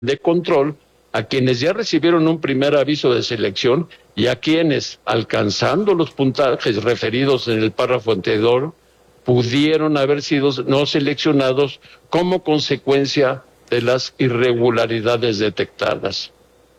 de control a quienes ya recibieron un primer aviso de selección y a quienes, alcanzando los puntajes referidos en el párrafo anterior, pudieron haber sido no seleccionados como consecuencia de las irregularidades detectadas.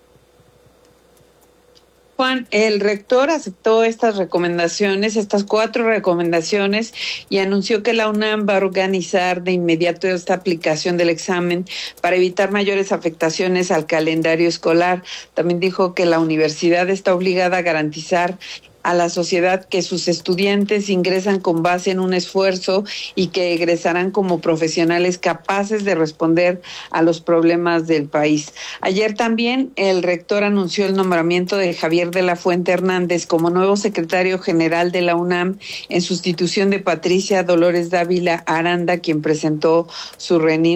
Juan, el rector aceptó estas recomendaciones, estas 4 recomendaciones, y anunció que la UNAM va a organizar de inmediato esta aplicación del examen para evitar mayores afectaciones al calendario escolar. También dijo que la universidad está obligada a garantizar a la sociedad que sus estudiantes ingresan con base en un esfuerzo y que egresarán como profesionales capaces de responder a los problemas del país. Ayer también el rector anunció el nombramiento de Javier de la Fuente Hernández como nuevo secretario general de la UNAM en sustitución de Patricia Dolores Dávila Aranda, quien presentó su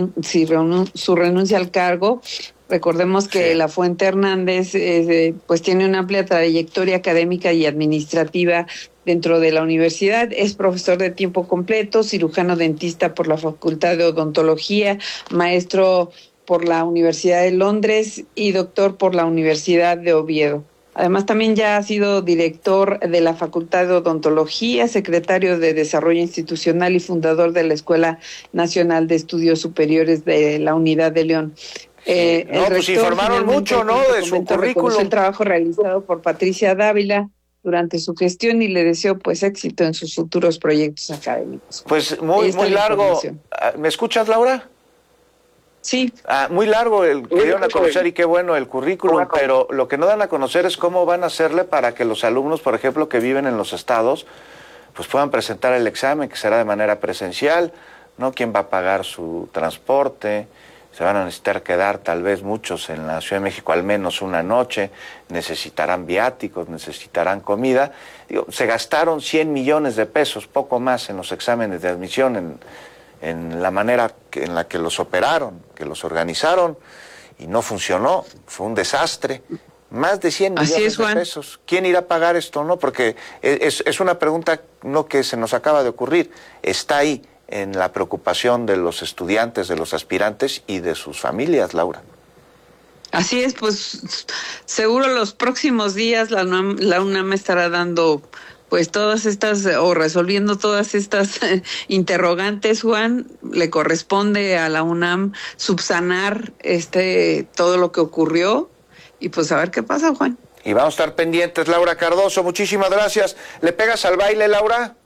renuncia al cargo. Recordemos que La Fuente Hernández pues tiene una amplia trayectoria académica y administrativa dentro de la universidad. Es profesor de tiempo completo, cirujano dentista por la Facultad de Odontología, maestro por la Universidad de Londres y doctor por la Universidad de Oviedo. Además, también ya ha sido director de la Facultad de Odontología, secretario de Desarrollo Institucional y fundador de la Escuela Nacional de Estudios Superiores de la Unidad de León. Pues informaron mucho, ¿no?, de su currículum. El trabajo realizado por Patricia Dávila durante su gestión y le deseo pues éxito en sus futuros proyectos académicos. Pues muy largo. ¿Me escuchas, Laura? Sí. Muy largo el que dieron a conocer, y qué bueno el currículum, pero lo que no dan a conocer es cómo van a hacerle para que los alumnos, por ejemplo, que viven en los estados, pues puedan presentar el examen, que será de manera presencial, ¿no? ¿Quién va a pagar su transporte? Se van a necesitar quedar tal vez muchos en la Ciudad de México al menos una noche, necesitarán viáticos, necesitarán comida. Se gastaron 100 millones de pesos, poco más, en los exámenes de admisión, en la manera en la que los operaron, que los organizaron, y no funcionó, fue un desastre. Más de 100 millones de pesos. ¿Quién irá a pagar esto, no? Porque es una pregunta no que se nos acaba de ocurrir, está ahí, en la preocupación de los estudiantes, de los aspirantes y de sus familias, Laura. Así es, pues seguro los próximos días la UNAM estará dando pues todas estas, o resolviendo todas estas interrogantes, Juan. Le corresponde a la UNAM subsanar todo lo que ocurrió y pues a ver qué pasa, Juan. Y vamos a estar pendientes. Laura Cardoso, muchísimas gracias. ¿Le pegas al baile, Laura?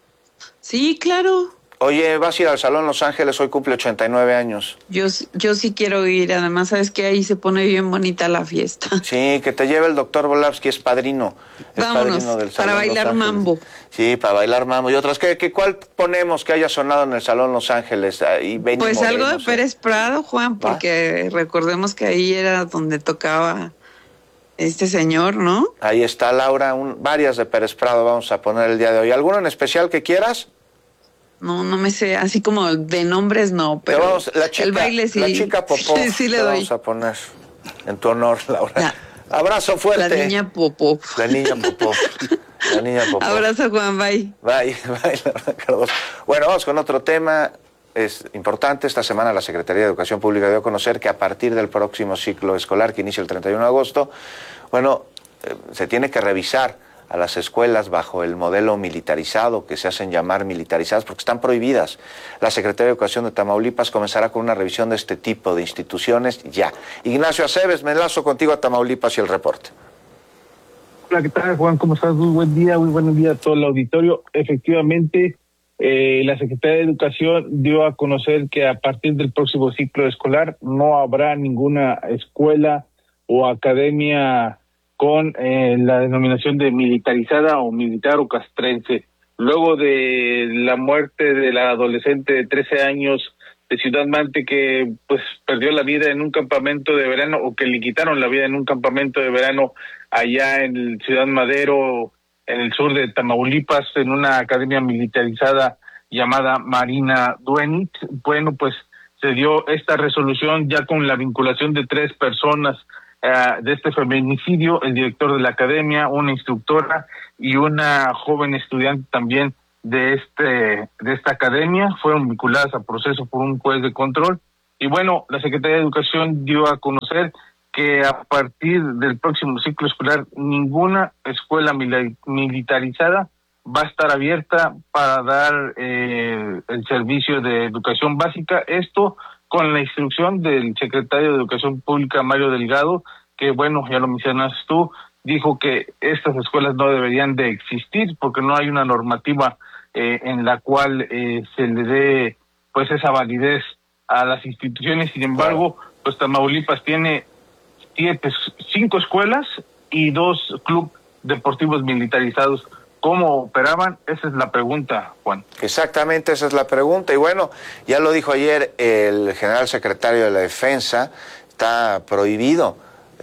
Sí, claro. Oye, vas a ir al Salón Los Ángeles, hoy cumple 89 años. Yo sí quiero ir, además, ¿sabes qué? Ahí se pone bien bonita la fiesta. Sí, que te lleve el doctor Volavsky, es padrino. Vámonos, padrino del Salón para bailar mambo. Sí, para bailar mambo. Y otras, ¿cuál ponemos que haya sonado en el Salón Los Ángeles? Pues algo de Pérez Prado, Juan, porque recordemos que ahí era donde tocaba este señor, ¿no? Ahí está, Laura, varias de Pérez Prado vamos a poner el día de hoy. ¿Alguno en especial que quieras? No me sé, así como de nombres no, pero el baile sí. La chica Popó, sí le doy. Vamos a poner en tu honor, Laura. Abrazo fuerte. La niña Popó. La niña Popó. La niña Popó. Abrazo, Juan, bye. Bye, Laura Cardoso. Bueno, vamos con otro tema. Es importante, esta semana la Secretaría de Educación Pública dio a conocer que a partir del próximo ciclo escolar, que inicia el 31 de agosto, se tiene que revisar a las escuelas bajo el modelo militarizado, que se hacen llamar militarizadas porque están prohibidas. La Secretaría de Educación de Tamaulipas comenzará con una revisión de este tipo de instituciones ya. Ignacio Aceves, me enlazo contigo a Tamaulipas y el reporte. Hola, ¿qué tal, Juan? ¿Cómo estás? Muy buen día a todo el auditorio. Efectivamente, la Secretaría de Educación dio a conocer que a partir del próximo ciclo escolar no habrá ninguna escuela o academia con la denominación de militarizada o militar o castrense. Luego de la muerte de la adolescente de 13 años de Ciudad Mante, que pues perdió la vida en un campamento de verano, o que le quitaron la vida en un campamento de verano allá en Ciudad Madero, en el sur de Tamaulipas, en una academia militarizada llamada Marina Duenit. Bueno, pues se dio esta resolución ya con la vinculación de 3 personas de este feminicidio: el director de la academia, una instructora y una joven estudiante también de esta academia. Fueron vinculadas a proceso por un juez de control Y bueno, la Secretaría de Educación dio a conocer que a partir del próximo ciclo escolar ninguna escuela militarizada va a estar abierta para dar el servicio de educación básica. Esto con la instrucción del secretario de Educación Pública, Mario Delgado, que bueno, ya lo mencionaste tú, dijo que estas escuelas no deberían de existir porque no hay una normativa en la cual se le dé pues esa validez a las instituciones. Sin embargo, pues Tamaulipas tiene 5 escuelas y 2 clubes deportivos militarizados. ¿Cómo operaban? Esa es la pregunta, Juan. Exactamente, esa es la pregunta. Y bueno, ya lo dijo ayer el general secretario de la Defensa, está prohibido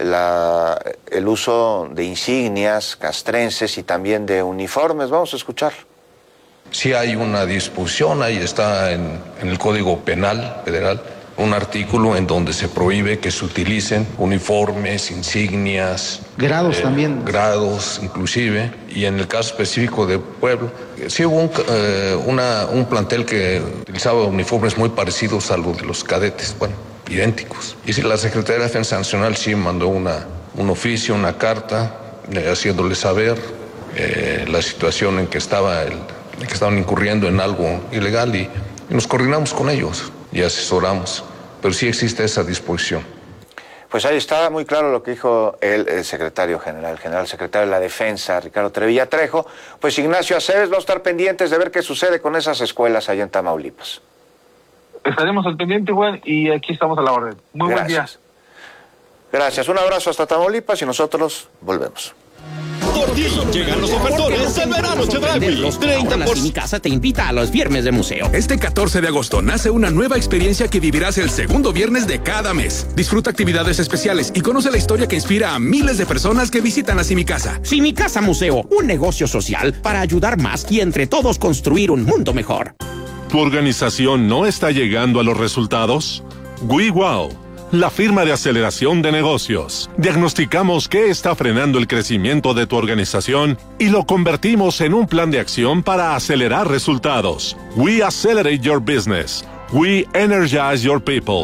el uso de insignias castrenses y también de uniformes. Vamos a escuchar. Sí hay una disposición, ahí está en el Código Penal Federal, un artículo en donde se prohíbe que se utilicen uniformes, insignias. Grados también. Grados, inclusive. Y en el caso específico de Puebla, sí hubo un plantel que utilizaba uniformes muy parecidos a los de los cadetes, bueno, idénticos. Y sí, la Secretaría de Defensa Nacional sí mandó un oficio, una carta, haciéndole saber la situación en que estaban incurriendo en algo ilegal y nos coordinamos con ellos y asesoramos, pero sí existe esa disposición. Pues ahí está muy claro lo que dijo el secretario general, el general secretario de la Defensa, Ricardo Trevilla Trejo. Pues Ignacio Aceves, va a estar pendientes de ver qué sucede con esas escuelas allá en Tamaulipas. Estaremos al pendiente, Juan, y aquí estamos a la orden. Muy buen día. Gracias, un abrazo hasta Tamaulipas y nosotros volvemos. Por ti llegan los ofertones del verano Chedraui. Los 30% Mi Casa te invita a los viernes de museo. Este 14 de agosto nace una nueva experiencia que vivirás el segundo viernes de cada mes. Disfruta actividades especiales y conoce la historia que inspira a miles de personas que visitan a Mi Casa. Mi Casa Museo, un negocio social para ayudar más y entre todos construir un mundo mejor. ¿Tu organización no está llegando a los resultados? WeWow, la firma de aceleración de negocios. Diagnosticamos qué está frenando el crecimiento de tu organización y lo convertimos en un plan de acción para acelerar resultados. We accelerate your business. We energize your people.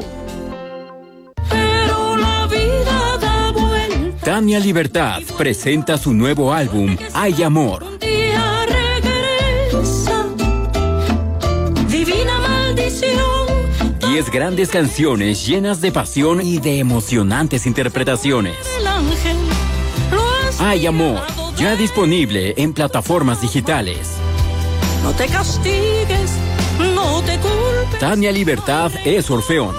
Pero la vida da vuelta. Tania Libertad presenta su nuevo álbum, Hay Amor. Un día regresa. Divina maldición. 10 grandes canciones llenas de pasión y de emocionantes interpretaciones. Hay Amor, ya disponible en plataformas digitales. No te castigues, no te culpes. Tania Libertad es Orfeón.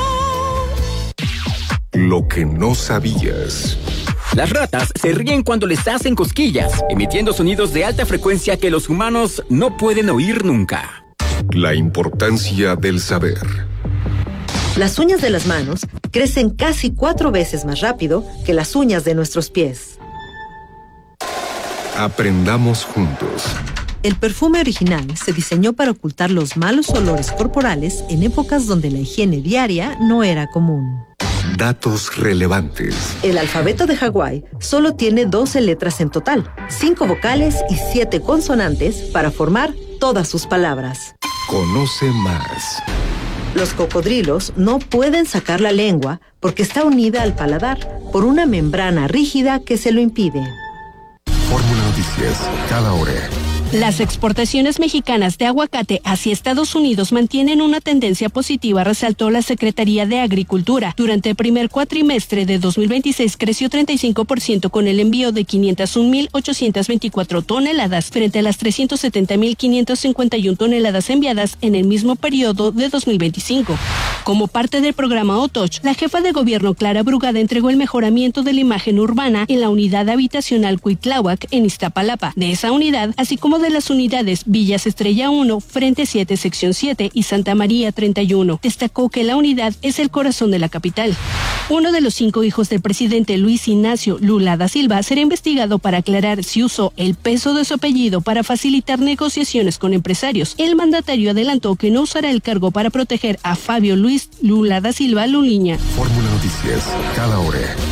Lo que no sabías. Las ratas se ríen cuando les hacen cosquillas, emitiendo sonidos de alta frecuencia que los humanos no pueden oír nunca. La importancia del saber. Las uñas de las manos crecen casi 4 veces más rápido que las uñas de nuestros pies. Aprendamos juntos. El perfume original se diseñó para ocultar los malos olores corporales en épocas donde la higiene diaria no era común. Datos relevantes. El alfabeto de Hawái solo tiene 12 letras en total, 5 vocales y 7 consonantes para formar todas sus palabras. Conoce más. Los cocodrilos no pueden sacar la lengua porque está unida al paladar por una membrana rígida que se lo impide. Fórmula Noticias, cada hora. Las exportaciones mexicanas de aguacate hacia Estados Unidos mantienen una tendencia positiva, resaltó la Secretaría de Agricultura. Durante el primer cuatrimestre de 2026 creció 35% con el envío de 501.824 toneladas frente a las 370.551 toneladas enviadas en el mismo periodo de 2025. Como parte del programa OTOCH, la jefa de gobierno Clara Brugada entregó el mejoramiento de la imagen urbana en la unidad habitacional Cuitláhuac en Iztapalapa. De esa unidad, así como de las unidades Villas Estrella 1, Frente 7, Sección 7 y Santa María 31. Destacó que la unidad es el corazón de la capital. Uno de los 5 hijos del presidente Luis Ignacio Lula da Silva será investigado para aclarar si usó el peso de su apellido para facilitar negociaciones con empresarios. El mandatario adelantó que no usará el cargo para proteger a Fabio Luis Lula da Silva Luliña. Fórmula Noticias, cada hora.